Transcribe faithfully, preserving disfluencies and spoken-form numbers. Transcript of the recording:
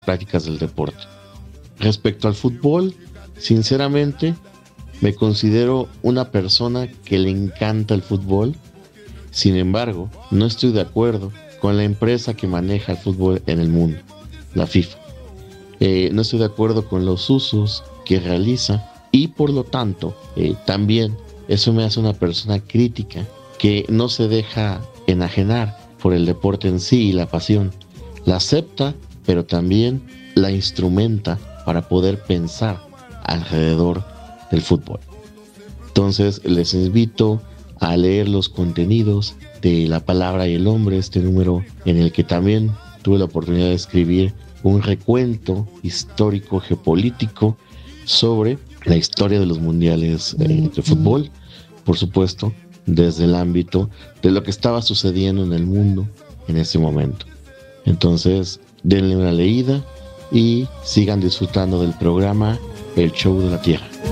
prácticas del deporte. Respecto al fútbol, sinceramente, me considero una persona que le encanta el fútbol. Sin embargo, no estoy de acuerdo con la empresa que maneja el fútbol en el mundo, la FIFA. Eh, no estoy de acuerdo con los usos que realiza y por lo tanto, eh, también eso me hace una persona crítica que no se deja enajenar por el deporte en sí y la pasión. La acepta, pero también la instrumenta para poder pensar alrededor del fútbol. Entonces les invito a leer los contenidos de La Palabra y el Hombre, este número en el que también tuve la oportunidad de escribir un recuento histórico geopolítico sobre la historia de los mundiales eh, de fútbol, por supuesto, desde el ámbito de lo que estaba sucediendo en el mundo en ese momento. Entonces, denle una leída y sigan disfrutando del programa El Show de la Tierra.